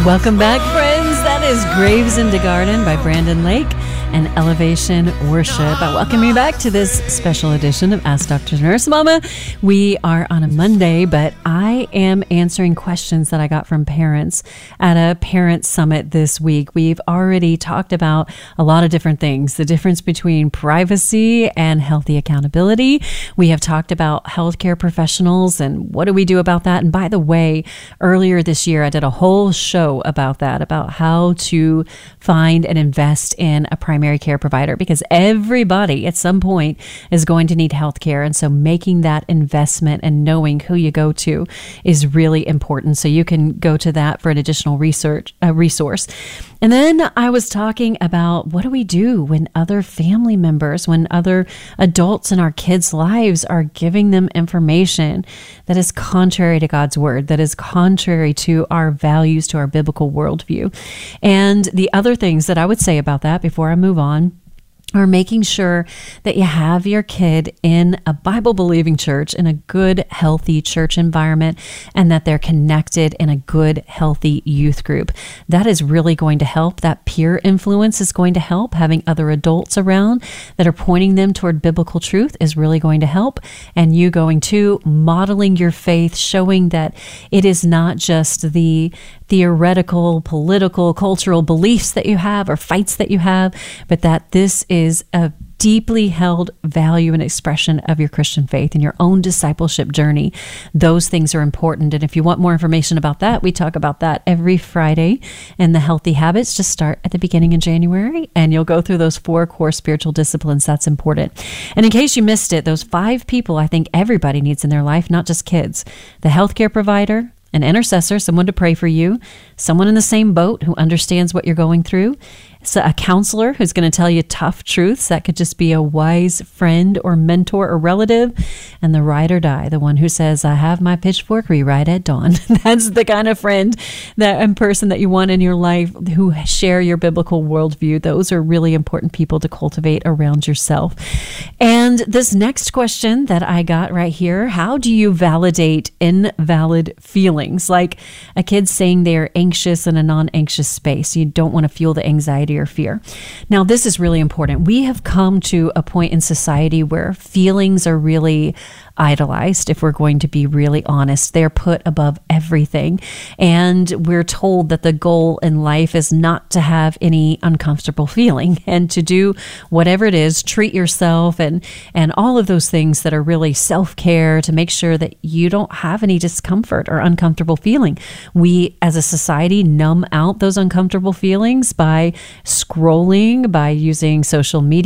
Welcome back, friends. That is Graves into Garden by Brandon Lake and Elevation Worship. I welcome you back to this special edition of Ask Dr. Nurse Mama. We are on a Monday, but I am answering questions that I got from parents at a parent summit this week. We've already talked about a lot of different things, the difference between privacy and healthy accountability. We have talked about healthcare professionals and what do we do about that. And by the way, earlier this year, I did a whole show about that, about how to find and invest in a primary care provider, because everybody at some point is going to need health care. And so making that investment and knowing who you go to is really important. So you can go to that for an additional resource. And then I was talking about what do we do when other family members, when other adults in our kids' lives are giving them information that is contrary to God's word, that is contrary to our values, to our biblical worldview. And the other things that I would say about that before I move on are making sure that you have your kid in a Bible-believing church, in a good, healthy church environment, and that they're connected in a good, healthy youth group. That is really going to help. That peer influence is going to help. Having other adults around that are pointing them toward biblical truth is really going to help. And you going to modeling your faith, showing that it is not just the theoretical, political, cultural beliefs that you have or fights that you have, but that this is a deeply held value and expression of your Christian faith and your own discipleship journey. Those things are important. And if you want more information about that, we talk about that every Friday. And the healthy habits just start at the beginning of January, and you'll go through those 4 core spiritual disciplines. That's important. And in case you missed it, those 5 people I think everybody needs in their life, not just kids: the healthcare provider, an intercessor, someone to pray for you, someone in the same boat who understands what you're going through, so a counselor who's going to tell you tough truths. That could just be a wise friend or mentor or relative, and the ride or die, the one who says, I have my pitchfork rewrite at dawn. That's the kind of friend and person that you want in your life who share your biblical worldview. Those are really important people to cultivate around yourself. And this next question that I got right here: how do you validate invalid feelings? Like a kid saying they're anxious in a non-anxious space. You don't want to fuel the anxiety or fear. Now, this is really important. We have come to a point in society where feelings are really idolized, if we're going to be really honest. They're put above everything. And we're told that the goal in life is not to have any uncomfortable feeling and to do whatever it is, treat yourself and all of those things that are really self-care to make sure that you don't have any discomfort or uncomfortable feeling. We as a society numb out those uncomfortable feelings by scrolling, by using social media,